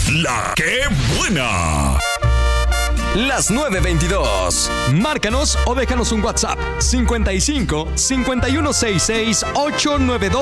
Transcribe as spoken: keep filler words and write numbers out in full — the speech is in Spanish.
La que buena. Las nueve veintidós. Márcanos o déjanos un WhatsApp cincuenta y cinco, cincuenta y uno sesenta y seis, ochocientos noventa y dos.